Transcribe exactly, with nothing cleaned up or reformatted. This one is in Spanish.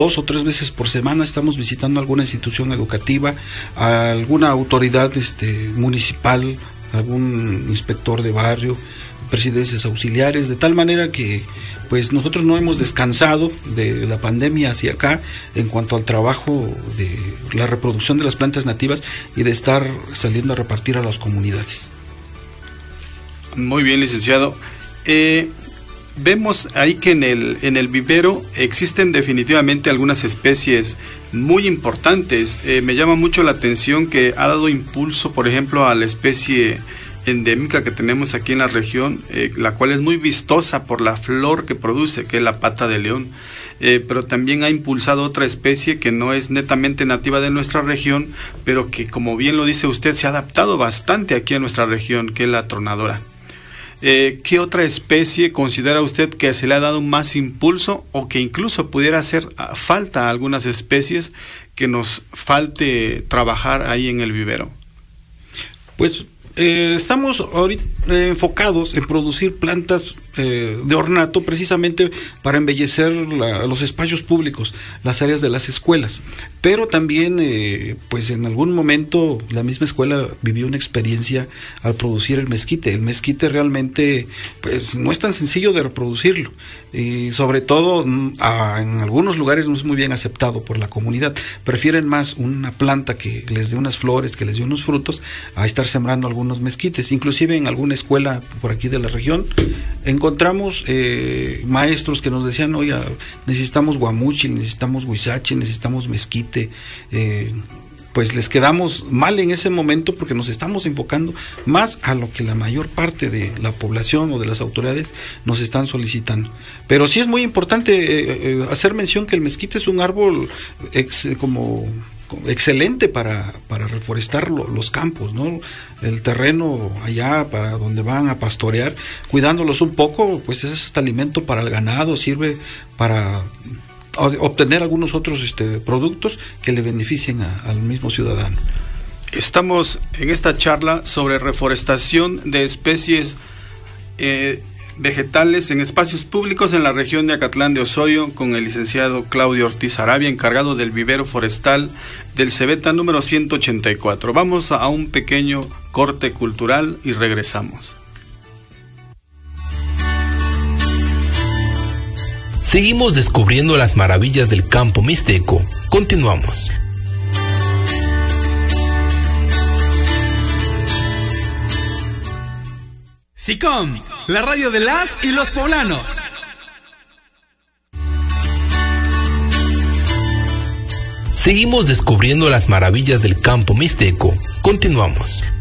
dos o tres veces por semana estamos visitando alguna institución educativa, alguna autoridad este, municipal, algún inspector de barrio, presidencias auxiliares, de tal manera que pues nosotros no hemos descansado de la pandemia hacia acá en cuanto al trabajo de la reproducción de las plantas nativas y de estar saliendo a repartir a las comunidades. Muy bien, licenciado. Eh, vemos ahí que en el, en el vivero existen definitivamente algunas especies muy importantes. Eh, me llama mucho la atención que ha dado impulso, por ejemplo, a la especie endémica que tenemos aquí en la región, eh, la cual es muy vistosa por la flor que produce, que es la pata de león, eh, pero también ha impulsado otra especie que no es netamente nativa de nuestra región, pero que, como bien lo dice usted, se ha adaptado bastante aquí a nuestra región, que es la tronadora. Eh, ¿Qué otra especie considera usted que se le ha dado más impulso o que incluso pudiera hacer falta a algunas especies que nos falte trabajar ahí en el vivero? Pues Eh, estamos ahorita eh, enfocados en producir plantas eh, de ornato precisamente para embellecer la, los espacios públicos, las áreas de las escuelas, pero también eh, pues en algún momento la misma escuela vivió una experiencia al producir el mezquite. El mezquite realmente pues no es tan sencillo de reproducirlo y sobre todo a, en algunos lugares no es muy bien aceptado por la comunidad. Prefieren más una planta que les dé unas flores, que les dé unos frutos, a estar sembrando algunos mezquites. Inclusive en alguna escuela por aquí de la región encontramos eh, maestros que nos decían, oiga, necesitamos guamuchi, necesitamos huizache, necesitamos mezquite. eh, pues les quedamos mal en ese momento porque nos estamos enfocando más a lo que la mayor parte de la población o de las autoridades nos están solicitando. Pero sí es muy importante eh, eh, hacer mención que el mezquite es un árbol ex, como excelente para, para reforestar lo, los campos, ¿no? El terreno allá para donde van a pastorear, cuidándolos un poco, pues es este alimento para el ganado, sirve para obtener algunos otros este, productos que le beneficien a, al mismo ciudadano. Estamos en esta charla sobre reforestación de especies eh, vegetales en espacios públicos en la región de Acatlán de Osorio con el licenciado Claudio Ortiz Arabia, encargado del vivero forestal del Cebeta número ciento ochenta y cuatro. Vamos a un pequeño corte cultural y regresamos. Seguimos descubriendo las maravillas del campo mixteco. Continuamos. SICOM, la radio de las y los poblanos. Seguimos descubriendo las maravillas del campo mixteco. Continuamos.